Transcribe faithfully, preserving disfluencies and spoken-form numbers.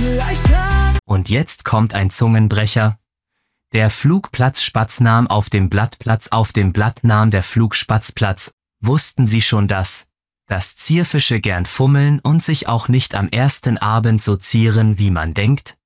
Und jetzt kommt ein Zungenbrecher. Der Flugplatzspatz nahm auf dem Blatt Platz, auf dem Blatt nahm der Flugspatz Platz. Wussten Sie schon das? Dass Zierfische gern fummeln und sich auch nicht am ersten Abend so zieren, wie man denkt?